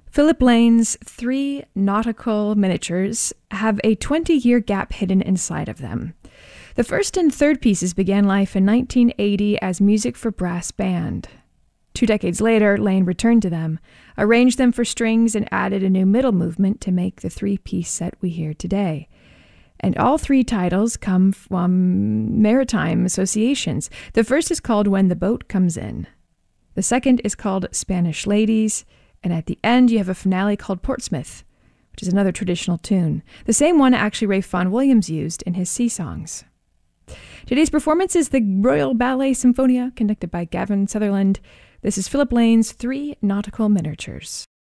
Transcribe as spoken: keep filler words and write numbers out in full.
Philip Lane's three nautical miniatures have a twenty-year gap hidden inside of them. The first and third pieces began life in nineteen eighty as music for brass band. Two decades later, Lane returned to them, arranged them for strings, and added a new middle movement to make the three-piece set we hear today. And all three titles come from maritime associations. The first is called When the Boat Comes In. The second is called Spanish Ladies. And at the end, you have a finale called Portsmouth, which is another traditional tune. The same one actually Ralph Vaughan Williams used in his sea songs. Today's performance is the Royal Ballet Symphonia, conducted by Gavin Sutherland. This is Philip Lane's Three Nautical Miniatures.